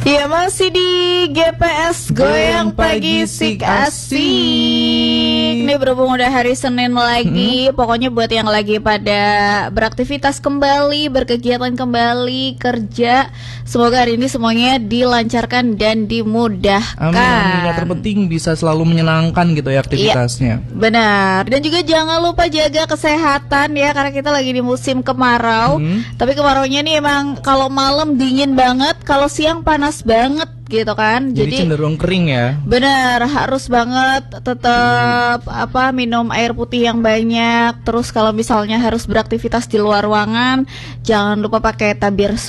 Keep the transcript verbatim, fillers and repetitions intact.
Ya masih di G P S Goyang Pagi Sik Asik. Ini berhubung udah hari Senin lagi, hmm. pokoknya buat yang lagi pada beraktivitas kembali, berkegiatan kembali, kerja, semoga hari ini semuanya dilancarkan dan dimudahkan. Amin. Yang terpenting bisa selalu menyenangkan gitu ya aktivitasnya. Ya, benar. Dan juga jangan lupa jaga kesehatan ya, karena kita lagi di musim kemarau. Hmm. Tapi kemaraunya nih emang kalau malam dingin banget, kalau siang panas banget gitu kan. Jadi, Jadi cenderung kering ya. Benar, harus banget tetap hmm. apa minum air putih yang banyak. Terus kalau misalnya harus beraktivitas di luar ruangan, jangan lupa pakai tabir